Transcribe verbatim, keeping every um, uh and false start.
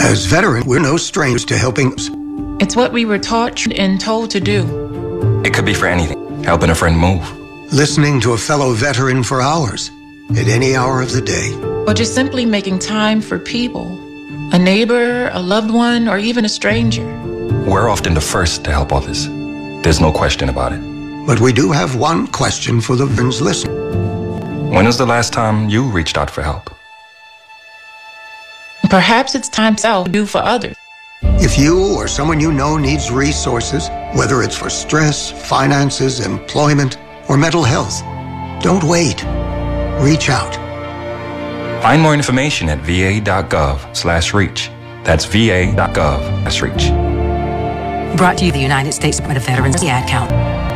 As veterans, we're no strangers to helping. It's what we were taught and told to do. It could be for anything. Helping a friend move. Listening to a fellow veteran for hours, at any hour of the day. Or just simply making time for people. A neighbor, a loved one, or even a stranger. We're often the first to help others. There's no question about it. But we do have one question for the veterans listening. When was the last time you reached out for help? Perhaps it's time to do for others. If you or someone you know needs resources, whether it's for stress, finances, employment, or mental health, don't wait. Reach out. Find more information at va.gov slash reach. That's va.gov slash reach. Brought to you the United States Department of Veterans, the ad count.